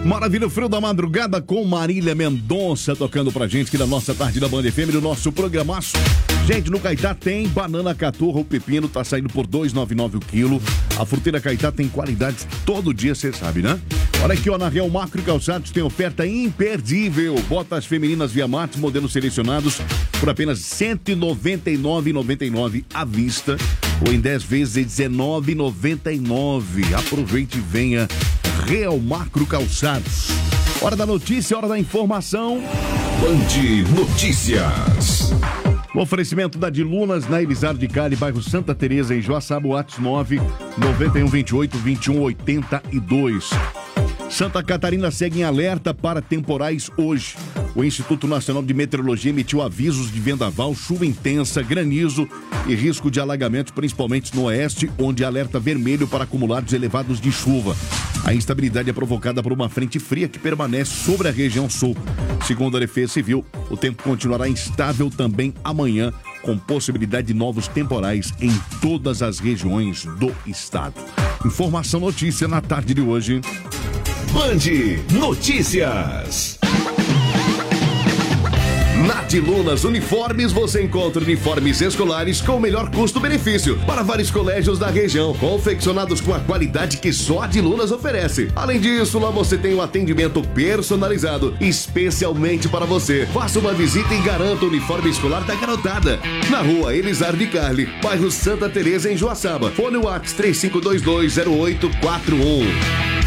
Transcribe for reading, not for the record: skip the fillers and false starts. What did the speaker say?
Maravilha, Frio da Madrugada com Marília Mendonça tocando pra gente aqui na nossa tarde da Band FM, no nosso programaço. Gente, no Caetá tem banana caturra, o pepino tá saindo por R$2,99 o quilo. A fruteira Caetá tem qualidade todo dia, você sabe, né? Olha aqui, ó, na Real Macro Calçados tem oferta imperdível. Botas femininas Via Max, modelos selecionados por apenas R$199,99 à vista ou em 10 vezes de R$19,99. Aproveite e venha. Real Macro Calçados. Hora da notícia, hora da informação. Band Notícias. O oferecimento da Dilunas na Elizardo de Cali, bairro Santa Teresa, em Joaçaba, WhatsApp 99128-2182. Santa Catarina segue em alerta para temporais hoje. O Instituto Nacional de Meteorologia emitiu avisos de vendaval, chuva intensa, granizo e risco de alagamento, principalmente no oeste, onde há alerta vermelho para acumulados elevados de chuva. A instabilidade é provocada por uma frente fria que permanece sobre a região sul. Segundo a Defesa Civil, o tempo continuará instável também amanhã, com possibilidade de novos temporais em todas as regiões do estado. Informação, notícia na tarde de hoje. Band Notícias. Na Dilunas Uniformes você encontra uniformes escolares com o melhor custo-benefício para vários colégios da região, confeccionados com a qualidade que só a Dilunas oferece. Além disso, lá você tem um atendimento personalizado, especialmente para você. Faça uma visita e garanta o uniforme escolar da garotada. Na rua Elizardo de Carli, bairro Santa Teresa, em Joaçaba. Fone WhatsApp 35220841.